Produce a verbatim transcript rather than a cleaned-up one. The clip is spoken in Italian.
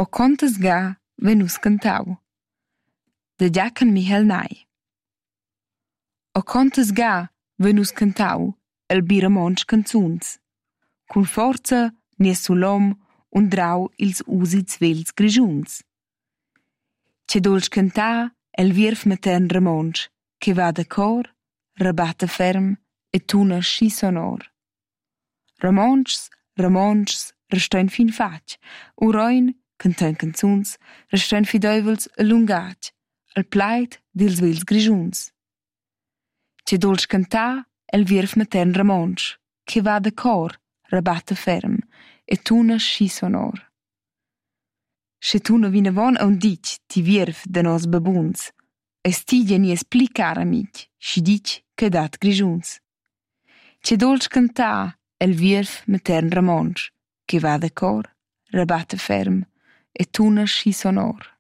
O contas ga venus cantau. De Giacan Michel Nai. O contas ga venus cantau el biramonts canzuns. Cun forza nies sulom und drau ils usits vels grischuns. Che dolch cantar el vierf matern ramonts, che va da cor, rabatta ferm e tuna schi sonor. Ramonts, ramonts, restoin fin fatg, uroin, cantain canzuns, restoin fideuvels allungatg, al plaid dils vels grischuns. Che dolch cantar el vierf matern ramonts, che va da cor, rabatta ferm e tuna schi sonor. Sche tuna vinavon aunc ditg ti vierf da nos babuns, es tigia nies pli car amic, schi ditg che dat grischuns. Che dolch cantar el vierf matern ramonts, che va da cor, rabatta ferm e tuna schi sonor.